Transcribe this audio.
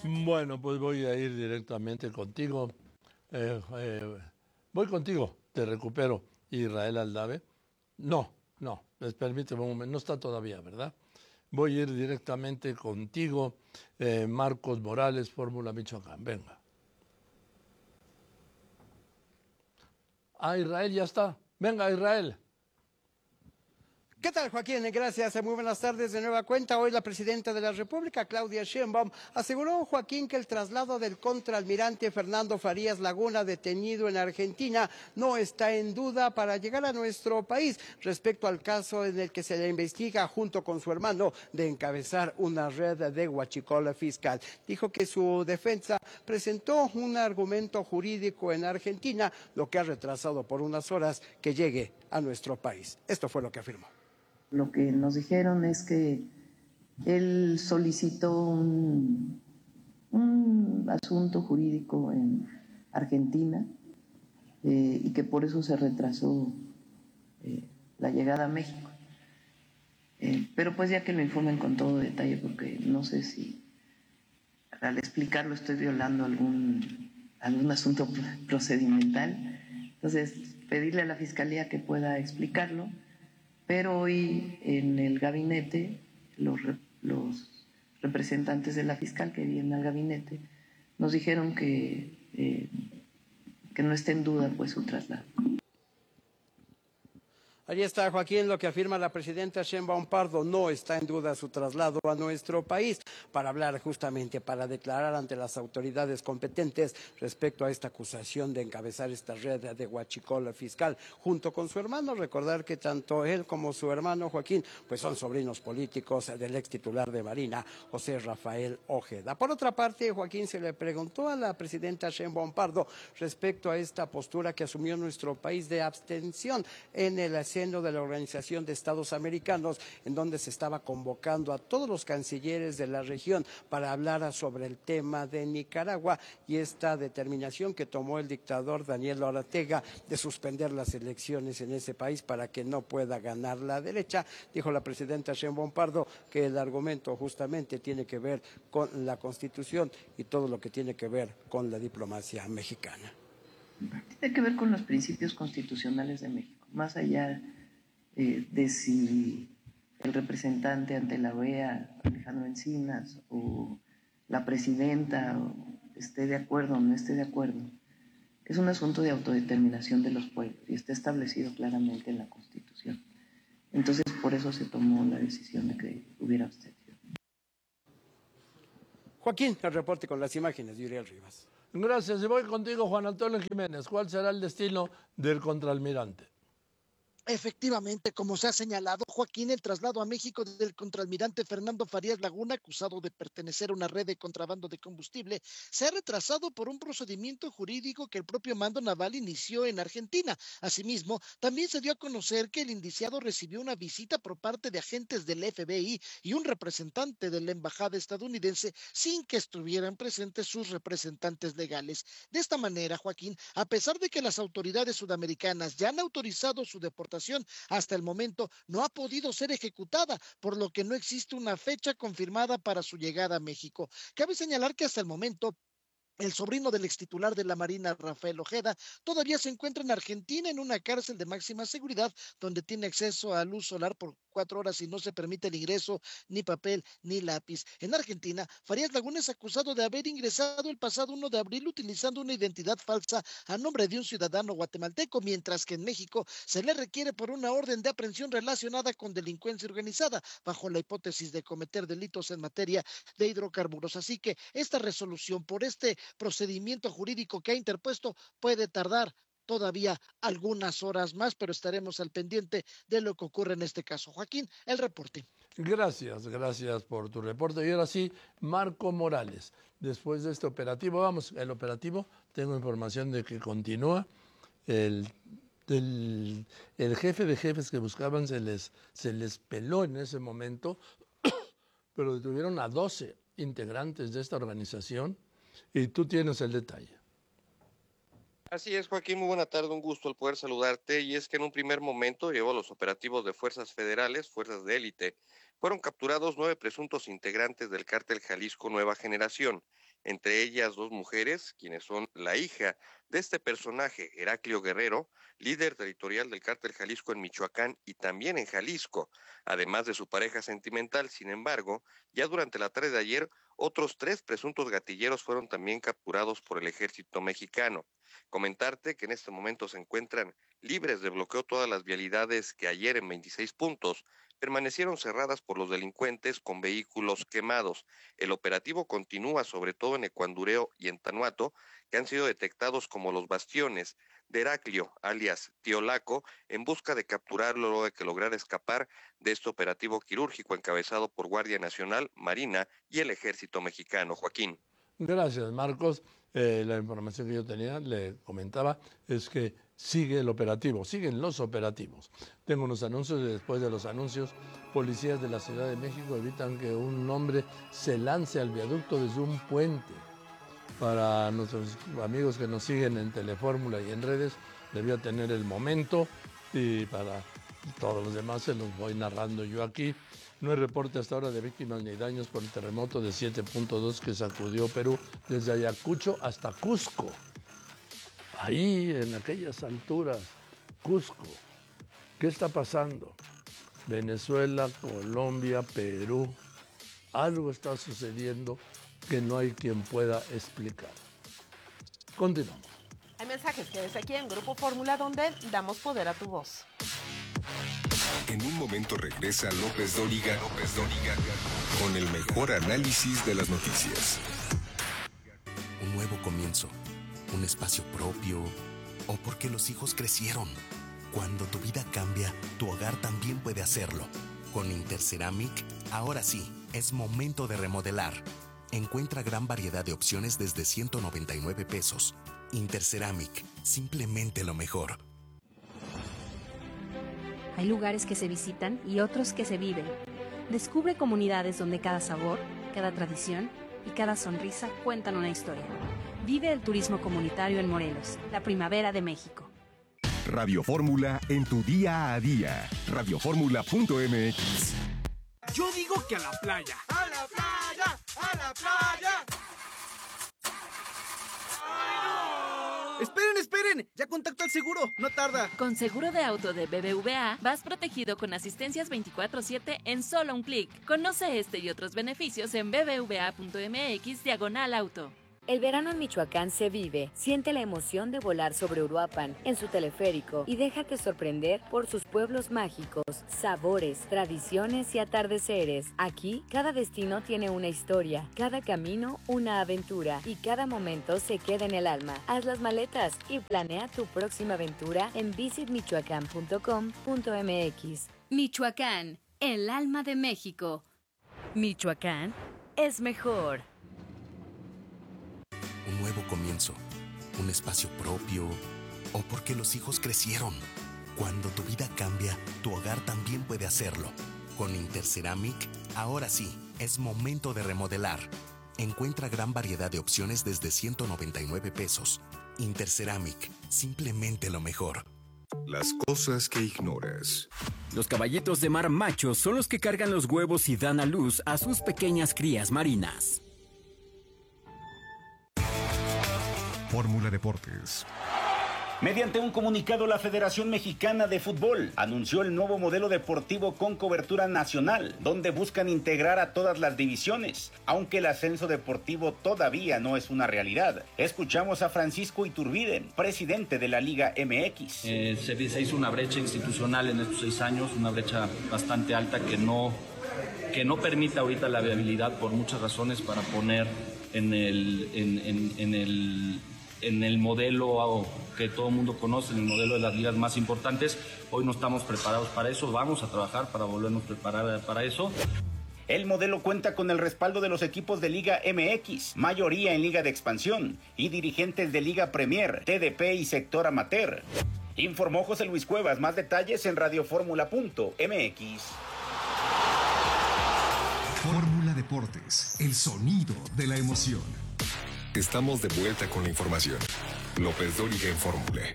Bueno, pues voy a ir directamente contigo. Voy contigo, te recupero, Israel Aldave. No, no, permíteme un momento, no está todavía, ¿verdad? Voy a ir directamente contigo, Marcos Morales, Fórmula Michoacán. Venga. Ah, Israel ya está. Venga, Israel. ¿Qué tal, Joaquín? Gracias. Muy buenas tardes de nueva cuenta. Hoy la presidenta de la República, Claudia Sheinbaum, aseguró, Joaquín, que el traslado del contraalmirante Fernando Farías Laguna, detenido en Argentina, no está en duda para llegar a nuestro país respecto al caso en el que se le investiga junto con su hermano de encabezar una red de huachicoleo fiscal. Dijo que su defensa presentó un argumento jurídico en Argentina, lo que ha retrasado por unas horas que llegue a nuestro país. Esto fue lo que afirmó. Lo que nos dijeron es que él solicitó un asunto jurídico en Argentina y que por eso se retrasó la llegada a México. Pero pues ya que lo informen con todo detalle, porque no sé si al explicarlo estoy violando algún asunto procedimental. Entonces, pedirle a la Fiscalía que pueda explicarlo. Pero hoy en el gabinete, los representantes de la fiscal que vienen al gabinete nos dijeron que no esté en duda pues su traslado. Allí está, Joaquín, lo que afirma la presidenta Sheinbaum Pardo. No está en duda su traslado a nuestro país para hablar justamente, para declarar ante las autoridades competentes respecto a esta acusación de encabezar esta red de huachicoleo fiscal junto con su hermano. Recordar que tanto él como su hermano Joaquín pues son sobrinos políticos del ex titular de Marina, José Rafael Ojeda. Por otra parte, Joaquín, se le preguntó a la presidenta Sheinbaum Pardo respecto a esta postura que asumió nuestro país de abstención en el seno de la Organización de Estados Americanos, en donde se estaba convocando a todos los cancilleres de la región para hablar sobre el tema de Nicaragua y esta determinación que tomó el dictador Daniel Ortega de suspender las elecciones en ese país para que no pueda ganar la derecha. Dijo la presidenta Sheinbaum Pardo que el argumento justamente tiene que ver con la Constitución y todo lo que tiene que ver con la diplomacia mexicana. Tiene que ver con los principios constitucionales de México, más allá de si el representante ante la OEA, Alejandro Encinas, o la presidenta esté de acuerdo o no esté de acuerdo. Es un asunto de autodeterminación de los pueblos y está establecido claramente en la Constitución. Entonces, por eso se tomó la decisión de que hubiera abstención. Joaquín, el reporte con las imágenes de Uriel Rivas. Gracias. Y voy contigo, Juan Antonio Jiménez. ¿Cuál será el destino del contraalmirante? Efectivamente, como se ha señalado, Joaquín, el traslado a México del contraalmirante Fernando Farías Laguna, acusado de pertenecer a una red de contrabando de combustible, se ha retrasado por un procedimiento jurídico que el propio mando naval inició en Argentina. Asimismo, también se dio a conocer que el indiciado recibió una visita por parte de agentes del FBI y un representante de la embajada estadounidense sin que estuvieran presentes sus representantes legales. De esta manera, Joaquín, a pesar de que las autoridades sudamericanas ya han autorizado su deportación, hasta el momento no ha podido ser ejecutada, por lo que no existe una fecha confirmada para su llegada a México. Cabe señalar que hasta el momento el sobrino del extitular de la Marina, Rafael Ojeda, todavía se encuentra en Argentina en una cárcel de máxima seguridad donde tiene acceso a luz solar por 4 horas y no se permite el ingreso ni papel ni lápiz. En Argentina, Farías Laguna es acusado de haber ingresado el pasado 1 de abril utilizando una identidad falsa a nombre de un ciudadano guatemalteco, mientras que en México se le requiere por una orden de aprehensión relacionada con delincuencia organizada, bajo la hipótesis de cometer delitos en materia de hidrocarburos. Así que esta resolución por este procedimiento jurídico que ha interpuesto puede tardar todavía algunas horas más, pero estaremos al pendiente de lo que ocurre en este caso. Joaquín, el reporte. Gracias por tu reporte. Y ahora sí, Marco Morales. Después de este operativo, vamos, el operativo, tengo información de que continúa. El, el jefe de jefes que buscaban se les peló en ese momento, pero detuvieron a 12 integrantes de esta organización y tú tienes el detalle. Así es, Joaquín, muy buena tarde, un gusto el poder saludarte. Y es que en un primer momento llevó los operativos de fuerzas federales, fuerzas de élite. Fueron capturados 9 presuntos integrantes del cártel Jalisco Nueva Generación, entre ellas 2 mujeres, quienes son la hija de este personaje, Heraclio Guerrero, líder territorial del Cártel Jalisco en Michoacán y también en Jalisco, además de su pareja sentimental. Sin embargo, ya durante la tarde de ayer, otros 3 presuntos gatilleros fueron también capturados por el ejército mexicano. Comentarte que en este momento se encuentran libres de bloqueo todas las vialidades que ayer en 26 puntos permanecieron cerradas por los delincuentes con vehículos quemados. El operativo continúa sobre todo en Ecuandureo y en Tanuato, que han sido detectados como los bastiones de Heraclio, alias Tío Laco, en busca de capturarlo luego de que lograra escapar de este operativo quirúrgico encabezado por Guardia Nacional, Marina y el Ejército Mexicano. Joaquín. Gracias, Marcos. La información que yo tenía, le comentaba, es que sigue el operativo, siguen los operativos. Tengo unos anuncios y después de los anuncios, policías de la Ciudad de México evitan que un hombre se lance al viaducto desde un puente. Para nuestros amigos que nos siguen en Telefórmula y en redes, debía tener el momento, y para todos los demás se los voy narrando yo aquí. No hay reporte hasta ahora de víctimas ni daños por el terremoto de 7.2 que sacudió Perú desde Ayacucho hasta Cusco. Ahí, en aquellas alturas, Cusco. ¿Qué está pasando? Venezuela, Colombia, Perú. Algo está sucediendo que no hay quien pueda explicar. Continuamos. Hay mensajes que desde aquí en Grupo Fórmula donde damos poder a tu voz. En un momento regresa López Dóriga con el mejor análisis de las noticias. Un nuevo comienzo, un espacio propio, o porque los hijos crecieron. Cuando tu vida cambia, tu hogar también puede hacerlo. Con Interceramic, ahora sí, es momento de remodelar. Encuentra gran variedad de opciones desde 199 pesos. Interceramic, simplemente lo mejor. Hay lugares que se visitan y otros que se viven. Descubre comunidades donde cada sabor, cada tradición y cada sonrisa cuentan una historia. Vive el turismo comunitario en Morelos, la primavera de México. Radio Fórmula en tu día a día. Radioformula.mx. Yo digo que a la playa. ¡A la playa! ¡A la playa! ¡Esperen! ¡Ya contacto al seguro! ¡No tarda! Con seguro de auto de BBVA, vas protegido con asistencias 24/7 en solo un clic. Conoce este y otros beneficios en bbva.mx/auto. El verano en Michoacán se vive. Siente la emoción de volar sobre Uruapan en su teleférico y déjate sorprender por sus pueblos mágicos, sabores, tradiciones y atardeceres. Aquí, cada destino tiene una historia, cada camino una aventura y cada momento se queda en el alma. Haz las maletas y planea tu próxima aventura en visitmichoacán.com.mx. Michoacán, el alma de México. Michoacán es mejor. Un nuevo comienzo, un espacio propio, o porque los hijos crecieron. Cuando tu vida cambia, tu hogar también puede hacerlo. Con Interceramic, ahora sí, es momento de remodelar. Encuentra gran variedad de opciones desde 199 pesos. Interceramic, simplemente lo mejor. Las cosas que ignoras. Los caballitos de mar machos son los que cargan los huevos y dan a luz a sus pequeñas crías marinas. Fórmula Deportes. Mediante un comunicado, la Federación Mexicana de Fútbol anunció el nuevo modelo deportivo con cobertura nacional, donde buscan integrar a todas las divisiones, aunque el ascenso deportivo todavía no es una realidad. Escuchamos a Francisco Iturbide, presidente de la Liga MX. Se hizo una brecha institucional en estos 6 años, una brecha bastante alta que no permite ahorita la viabilidad por muchas razones para poner en el modelo que todo el mundo conoce, en el modelo de las ligas más importantes. Hoy no estamos preparados para eso, vamos a trabajar para volvernos a preparar para eso. El modelo cuenta con el respaldo de los equipos de Liga MX, mayoría en Liga de Expansión, y dirigentes de Liga Premier, TDP y sector amateur. Informó José Luis Cuevas, más detalles en radioformula.mx. Fórmula Deportes, el sonido de la emoción. Estamos de vuelta con la información. López Dóriga en Fórmula.